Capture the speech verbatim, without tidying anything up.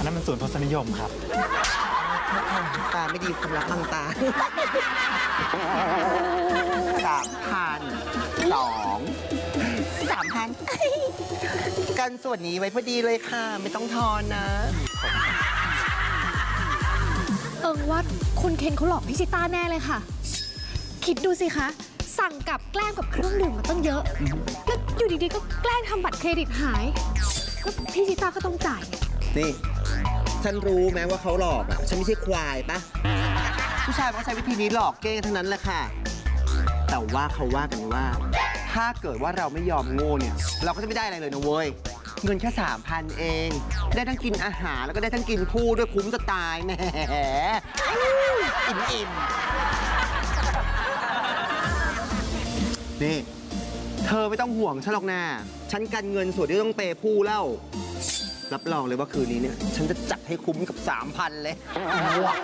นั้นมันส่วนทศนิยมครับตาไม่ดีคนรักบังตาสามพันสองสามพันกันส่วนนี้ไว้พอดีเลยค่ะไม่ต้องทอนนะเอิงว่าคุณเคนเขาหลอกพี่ชิต้าแน่เลยค่ะคิดดูสิคะสั่งกับแกล้มกับเครื่องดื่มมาตั้งเยอะแล้วอยู่ดีๆก็แกล้งทำบัตรเครดิตหายก็พี่ชิต้าก็ต้องจ่ายนี่ฉันรู้ไหมว่าเขาหลอกอ่ะฉันไม่ใช่ควายปะผู้ชายมันก็ใช้วิธีนี้หลอกเก้งเท่านั้นแหละค่ะแต่ว่าเขาว่ากันว่าถ้าเกิดว่าเราไม่ยอมโง่เนี่ยเราก็จะไม่ได้อะไรเลยนะเว้ยเงินแค่สามพันเองได้ทั้งกินอาหารแล้วก็ได้ทั้งกินคู่ด้วยคุ้มจะตายแหมอิ่มอิ่มนี่เธอไม่ต้องห่วงฉันหรอกนะฉันกันเงินส่วนที่ต้องเปย์ผู้แล้วรับรองเลยว่าคืนนี้เนี่ยฉันจะจัดให้คุ้มกับ สามพัน เลย